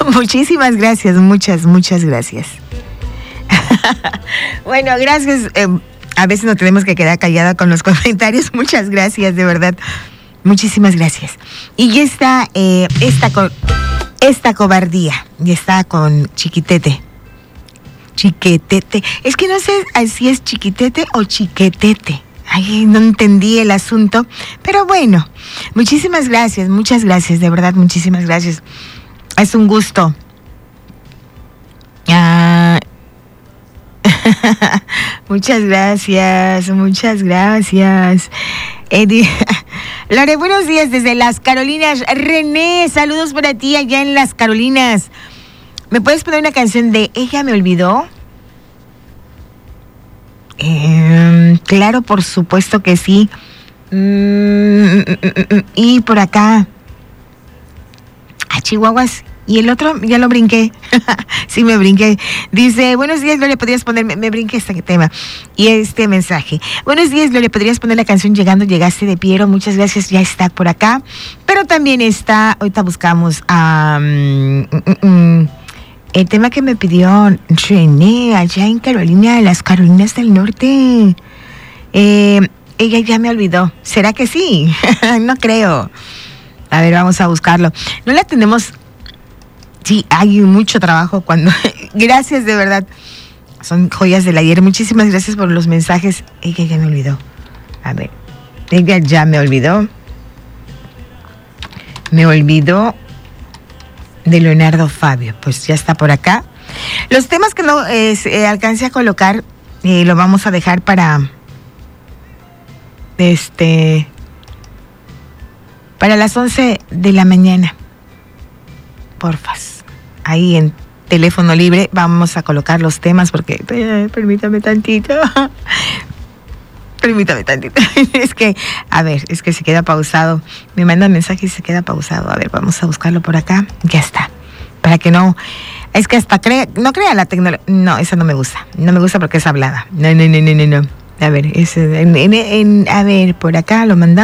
Muchísimas gracias, muchas gracias. Bueno, gracias. A veces no tenemos que quedar callada con los comentarios. Muchas gracias, de verdad. Muchísimas gracias. Y ya está esta cobardía. Ya está con Chiquitete. Chiquetete. Es que no sé si es Chiquitete o Chiquetete. Ay, no entendí el asunto. Pero bueno, muchísimas gracias, muchas gracias, de verdad, muchísimas gracias. Es un gusto. Muchas gracias. Lore, buenos días desde Las Carolinas. René, saludos para ti allá en Las Carolinas. ¿Me puedes poner una canción de Ella me olvidó? Claro, por supuesto que sí. Y por acá a Chihuahuas. Y el otro, ya lo brinqué. Sí, me brinqué. Dice, buenos días, Gloria, ¿podrías poner? Me brinqué este tema y este mensaje. Buenos días, Gloria, ¿podrías poner la canción Llegaste de Piero? Muchas gracias, ya está por acá. Pero también está, ahorita buscamos el tema que me pidió René, allá en Carolina, las Carolinas del Norte. Ella ya me olvidó. ¿Será que sí? No creo. A ver, vamos a buscarlo. No la tenemos. Sí, hay mucho trabajo cuando... Gracias, de verdad. Son joyas del ayer. Muchísimas gracias por los mensajes. Ella ya me olvidó. A ver. Ella ya me olvidó. Me olvidó de Leonardo Fabio. Pues ya está por acá. Los temas que no alcance a colocar, lo vamos a dejar para... para las 11 de la mañana. Porfas. Ahí en teléfono libre vamos a colocar los temas porque permítame tantito. Es que, a ver, es que se queda pausado. Me mandan mensaje y se queda pausado. A ver, vamos a buscarlo por acá. Ya está. Para que no... Es que hasta no crea la tecnología. No, esa no me gusta. No me gusta porque es hablada. No. A ver, a ver, por acá lo mandamos.